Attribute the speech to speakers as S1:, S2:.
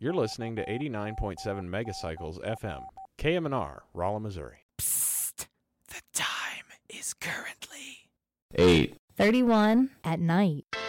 S1: You're listening to 89.7 Megacycles FM, KMNR, Rolla, Missouri.
S2: Psst! The time is currently
S3: 8:31
S4: at night.